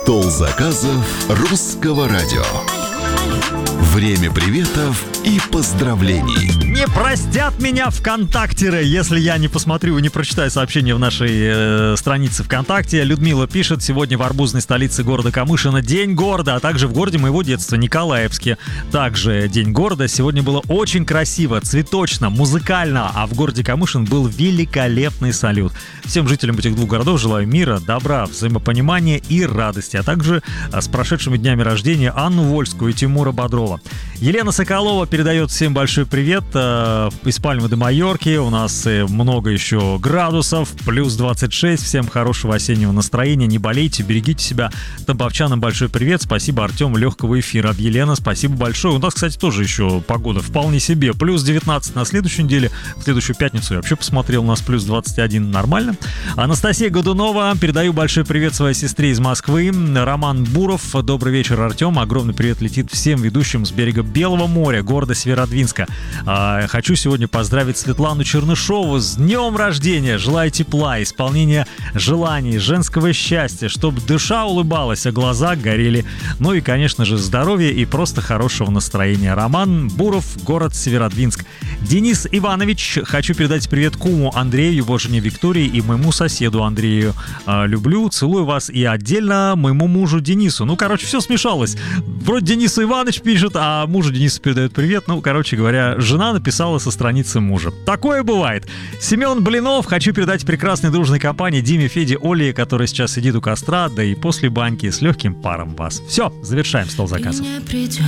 Стол заказов русского радио. Время приветов и поздравлений. Не простят меня ВКонтактеры, если я не посмотрю и не прочитаю сообщение в нашей странице ВКонтакте. Людмила пишет: сегодня в арбузной столице города Камышина День города, а также в городе моего детства, Николаевске. Также День города. Сегодня было очень красиво, цветочно, музыкально, а в городе Камышин был великолепный салют. Всем жителям этих двух городов желаю мира, добра, взаимопонимания и радости, а также с прошедшими днями рождения Анну Вольскую и Тимура Бодрова. Елена Соколова передает всем большой привет из Пальмы до Майорки. У нас много еще градусов, плюс 26. Всем хорошего осеннего настроения, не болейте, берегите себя. Тамбовчанам большой привет, спасибо, Артем, легкого эфира. Елена, спасибо большое. У нас, кстати, тоже еще погода вполне себе. Плюс 19 на следующей неделе. В следующую пятницу я вообще посмотрел, у нас плюс 21, нормально. Анастасия Годунова, передаю большой привет своей сестре из Москвы. Роман Буров, добрый вечер, Артем. Огромный привет летит всем ведущим с берега Белого моря, города Северодвинска. Хочу сегодня поздравить Светлану Чернышову с днем рождения. Желаю тепла, исполнения желаний, женского счастья, чтобы душа улыбалась, а глаза горели. Ну и, конечно же, здоровья и просто хорошего настроения. Роман Буров, город Северодвинск. Денис Иванович, хочу передать привет куму Андрею, его жене Виктории и моему соседу Андрею. Люблю, целую вас и отдельно моему мужу Денису. Ну, короче, все смешалось. Вроде Денис Иванович пишет, а мужу Денису передает привет. Ну, короче говоря, жена написала со страницы мужа. Такое бывает. Семен Блинов, хочу передать прекрасной дружной компании Диме, Феде, Оле, которая сейчас сидит у костра, да и после баньки с легким паром вас. Все, завершаем стол заказов.